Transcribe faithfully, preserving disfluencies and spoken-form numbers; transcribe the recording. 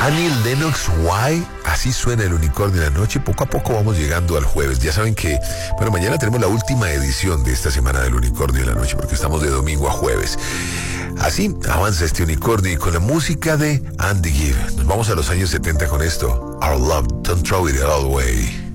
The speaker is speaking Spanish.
Annie Lennox, Why? Así suena el unicornio de la noche. Poco a poco vamos llegando al jueves. Ya saben que, bueno, mañana tenemos la última edición de esta semana del unicornio de la noche, porque estamos de domingo a jueves. Así avanza este unicornio y con la música de Andy Gibb. Nos vamos a los años setenta con esto. Our Love, Don't Throw It All Away.